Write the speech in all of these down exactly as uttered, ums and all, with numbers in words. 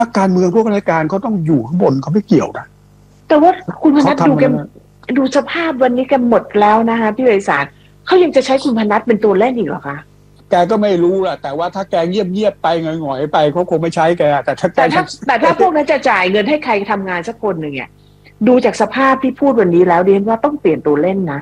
นักการเมืองพวกราชการเขาต้องอยู่ข้างบนเขาไม่เกี่ยวนะแต่ว่าคุณพนัสดูแกดูสภาพวันนี้แกหมดแล้วนะคะพี่ไพศาลเขายังจะใช้คุณพนัสเป็นตัวเล่นอีกเหรอคะแกก็ไม่รู้แหละแต่ว่าถ้าแกเงียบๆไปหงอยๆไปเขาคงไม่ใช้แกแต่ถ้าแต่ถ้าแต่ถ้าพวกนั้นจะจ่ายเงินให้ใครทำงานสักคนหนึ่งเนี่ยดูจากสภาพที่พูดวันนี้แล้วเรียนว่าต้องเปลี่ยนตัวเล่นนะ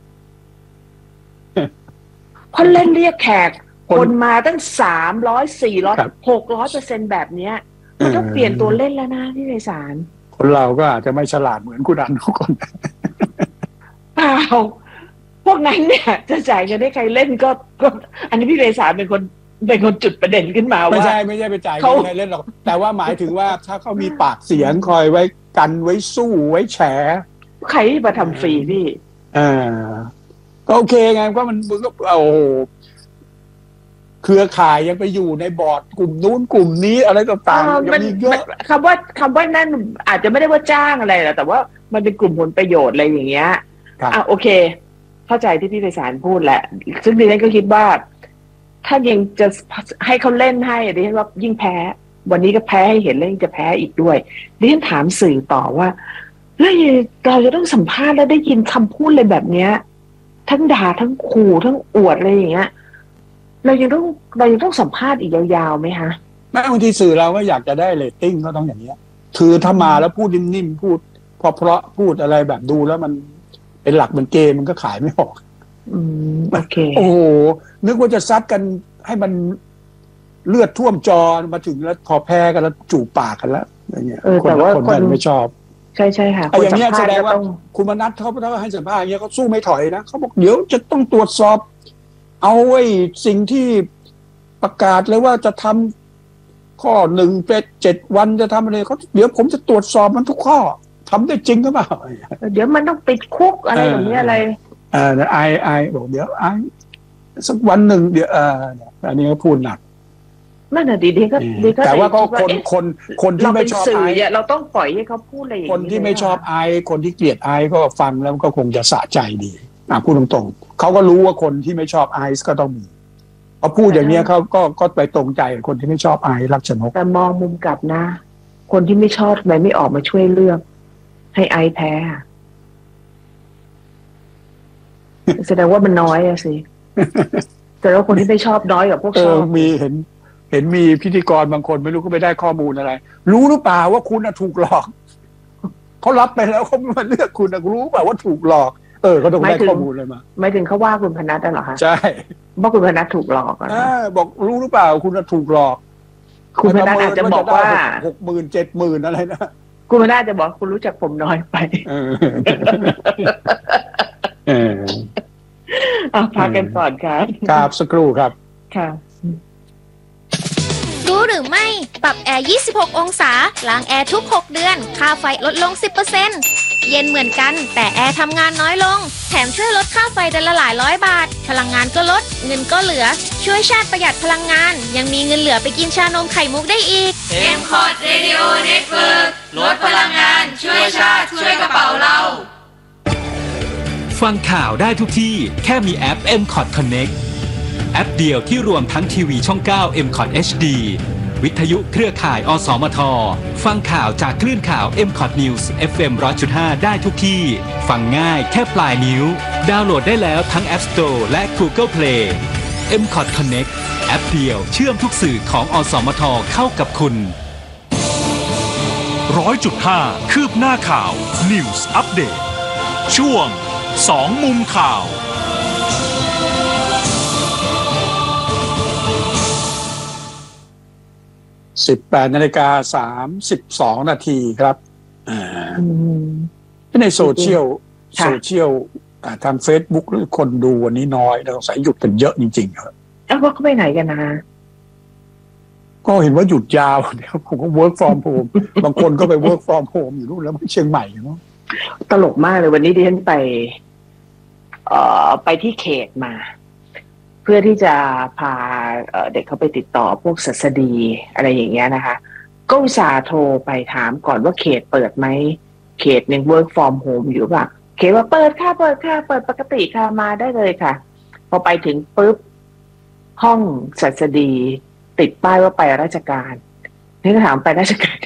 เพราะเล่นเรียกแขกคนมาตั้งสามร้อยสี่ร้อยหกร้อยเปอร์เซ็นต์แบบเนี้ยมันต้องเปลี่ยนตัวเล่นแล้วนะพี่ไพศาลคนเราก็อาจจะไม่ฉลาดเหมือนคุณอันทุกคนเปล่าพวกนั้นเนี่ยจะจ่ายเงินให้ใครเล่นก็ก็อันนี้พี่ไพศาลเป็นคนเป็นคนจุดประเด็นขึ้นมาว่าไม่ใช่ไม่ใช่ไปจ่ายเงินให้ใครเล่นหรอกแต่ว่าหมายถึงว่าถ้าเขามีปากเสียงคอยไว้กันไว้สู้ไว้แฉใครมาทำฟรีพี่อ่าก็โอเคไงก็มันก็โอ้เครือข่ายยังไปอยู่ในบอร์ดกลุ่มนู้นกลุ่มนี้อะไรต่างๆยังมีเยอะคำว่าคำว่านั่นอาจจะไม่ได้ว่าจ้างอะไรหรอกแต่ว่ามันเป็นกลุ่มผลประโยชน์อะไรอย่างเงี้ยอ่ะโอเคเข้าใจที่พี่ไพศาลพูดแหละซึ่งดิฉันก็คิดว่าถ้ายังจะให้เขาเล่นให้ดิฉันว่ายิ่งแพ้วันนี้ก็แพ้ให้เห็นแล้วยังจะแพ้อีกด้วยดิฉันถามสื่อต่อว่าแล้วเราจะต้องสัมภาษณ์แล้วได้ยินคำพูดเลยแบบเนี้ยทั้งด่าทั้งขู่ทั้งอวดอะไรอย่างเงี้ยเรายังต้องเรายังต้องสัมภาษณ์อีกยาวๆไหมคะไม่บางทีสื่อเราก็อยากจะได้เรตติ้งก็ต้องอย่างนี้คือถ้ามาแล้วพูดนิ่มๆพูดเพราะๆพูดอะไรแบบดูแล้วมันเป็นหลักเป็นเกมมันก็ขายไม่ออกอืมโอเคโอ้โหนึกว่าจะซัดกันให้มันเลือดท่วมจอมาถึงแล้วพอแพ้กันแล้วจูบปากกันแล้วอย่างเงี้ยคนคนไม่ชอบใช่ใช่ค่ะอย่างเงี้ยแสดงว่าคุณมนัสเขาถ้าให้สัมภาษณ์อย่างเงี้ยเขาสู้ไม่ถอยนะเขาบอกเดี๋ยวจะต้องตรวจสอบเอาไว้สิ่งที่ประกาศเลยว่าจะทำข้อหนึ่งเป็นเจ็ดวันจะทำอะไรเขาเดี๋ยวผมจะตรวจสอบมันทุกข้อทำได้จริงหรือเปล่าเดี๋ยวมันต้องติดคุกอะไรอย่างเงี้ยอะไรอ่าไอไอบอกเดี๋ยวไอสักวันหนึ่งเดี๋ยวอ่าอันนี้ก็พูดหนักนั่นน่ะดีดีก็ดีก็แต่ว่าก็คนคนคนที่ไม่ชอบไอเราต้องปล่อยให้เขาพูดอะไรอย่างคนที่ไม่ชอบไอคนที่เกลียดไอก็ฟังแล้วก็คงจะสะใจดีอ่ะพูดตรงๆเขาก็รู้ว่าคนที่ไม่ชอบไอซ์ก็ต้องมีพอพูดอย่างนี้เขาก็ก็ไปตรงใจคนที่ไม่ชอบไอซ์รักชนกแต่มองมุมกลับนะคนที่ไม่ชอบทำไมไม่ออกมาช่วยเลือกให้ไอซ์แพ้แสดงว่ามันน้อยอะสิแต่ว่าคนที่ไม่ชอบน้อยกับพวกชอบมีเห็นเห็นมีพิธีกรบางคนไม่รู้ก็ไปได้ข้อมูลอะไรรู้หรือเปล่าว่าคุณถูกหลอกเขารับไปแล้วเขาไม่มาเลือกคุณรู้เปล่าว่าถูกหลอกเออเขาต้องได้ข้อมูลเลยมาไม่ถึงเขาว่าคุณพนัสเหรอคะใช่ว่าคุณพนัสถูกหลอกอ่ะบอกรู้หรือเปล่าคุณถูกหลอกคุณพนัสอาจจะบอกว่าหกหมื่นเจ็ดหมื่นอะไรนะคุณพนัสจะบอกคุณรู้จักผมน้อยไปเออเออเอาพักกันก่อนครับครับสักครู่ครับค่ะรู้หรือไม่ปรับแอร์ยี่สิบหกองศาล้างแอร์ทุกหกเดือนค่าไฟลดลง สิบเปอร์เซ็นต์ เย็นเหมือนกันแต่แอร์ทำงานน้อยลงแถมช่วยลดค่าไฟเดือนละหลายร้อยบาทพลังงานก็ลดเงินก็เหลือช่วยชาติประหยัดพลังงานยังมีเงินเหลือไปกินชานมไข่มุกได้อีกเอ็ม คอร์ด Radio Network ลดพลังงานช่วยชาติช่วยกระเป๋าเราฟังข่าวได้ทุกที่แค่มีแอป เอ็ม คอร์ด Connect แอปเดียวที่รวมทั้งทีวีช่องเก้า เอ็ม คอร์ด เอช ดี วิทยุเครือข่าย อสมท ฟังข่าวจากคลื่นข่าว เอ็ม คอร์ด News เอฟ เอ็ม หนึ่งร้อยจุดห้า ได้ทุกที่ฟังง่ายแค่ปลายนิ้วดาวน์โหลดได้แล้วทั้ง App Store และ Google Play เอ็ม คอร์ด Connect แอปเดียวเชื่อมทุกสื่อของอสมทเข้ากับคุณหนึ่งร้อยจุดห้า คืบหน้าข่าว News Update ช่วงสองมุมข่าวสิบแปดนาฬิกาสามสิบสองนาทีครับในโซเชียลโซเชียลทาง Facebook หรือคนดูวันนี้น้อยเราสงสัยหยุดกันเยอะจริงๆครับแล้วเขาไปไหนกันนะก็เห็นว่าหยุดยาวเดี๋ยวผมก็ work from home บางคนก็ไป work from home อยู่นู่นแล้วเชียงใหม่เนาะตลกมากเลยวันนี้ดิฉันไปเอ่อไปที่เขตมาเพื่อที่จะพาเด็กเขาไปติดต่อพวกศัสดีอะไรอย่างเงี้ยนะคะก็อุตส่าห์โทรไปถามก่อนว่าเขตเปิดไหมเขตหนึ่ง work from home อยู่ป่ะเขตว่าเปิดค่ะเปิดค่ะเปิดปกติค่ะมาได้เลยค่ะพอไปถึงปุ๊บห้องศัสดีติดป้ายว่าไปราชการนี่ก็ถามไปราช